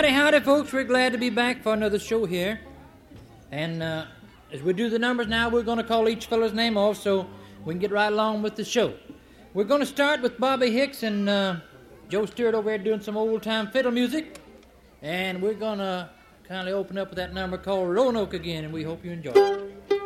Howdy, howdy, folks. We're glad to be back for another show here. And as we do the numbers now, we're going to call each fellow's name off so we can get right along with the show. We're going to start with Bobby Hicks and Joe Stewart over here doing some old-time fiddle music. And we're going to kindly open up with that number called Roanoke again, and we hope you enjoy it.